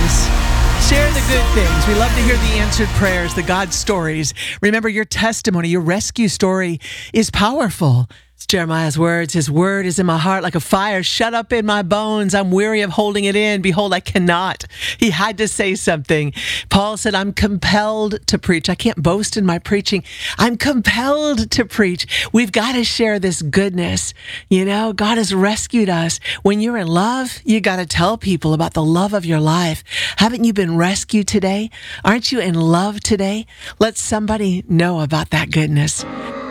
stories. Share the good things. We love to hear the answered prayers, the God stories. Remember, your testimony, your rescue story is powerful. It's Jeremiah's words. His word is in my heart like a fire shut up in my bones. I'm weary of holding it in. Behold, I cannot. He had to say something. Paul said, I'm compelled to preach. I can't boast in my preaching. I'm compelled to preach. We've got to share this goodness. You know, God has rescued us. When you're in love, you got to tell people about the love of your life. Haven't you been rescued today? Aren't you in love today? Let somebody know about that goodness.